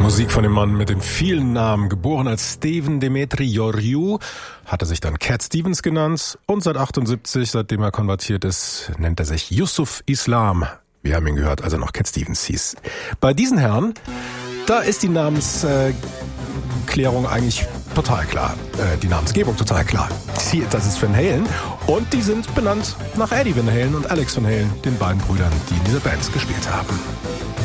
Musik von dem Mann mit den vielen Namen. Geboren als Steven Demetriou, hat er sich dann Cat Stevens genannt und seit 78, seitdem er konvertiert ist, nennt er sich Yusuf Islam. Wir haben ihn gehört, als er noch Cat Stevens hieß. Bei diesen Herren, da ist die Namensklärung eigentlich total klar. Die Namensgebung total klar. Das ist Van Halen und die sind benannt nach Eddie Van Halen und Alex Van Halen, den beiden Brüdern, die in dieser Band gespielt haben.